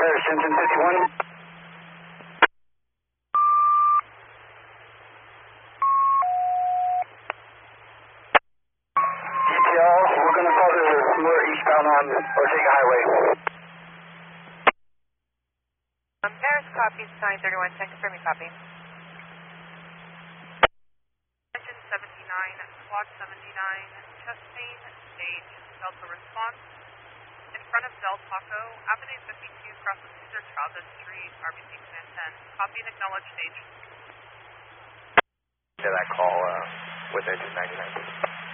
Polaris, engine 51. GTL, we're going to call this more eastbound on Ortega Highway. Paris copies, 931, check for me, copy. Engine 79, squad 79, Chastain, stage, Delta response. In front of Del Taco, Avenue 52, across from Cesar Chavez Street, RBC Command 10. Copy and acknowledge stage. To that call with engine 99.